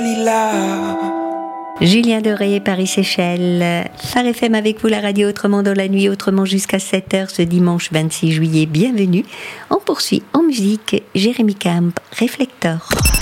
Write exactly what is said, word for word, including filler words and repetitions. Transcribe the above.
Julien Doré, Paris-Séchelles. Phare F M avec vous, la radio Autrement dans la nuit, autrement jusqu'à sept heures ce dimanche vingt-six juillet. Bienvenue. On poursuit en musique Jérémy Camp, Réflector.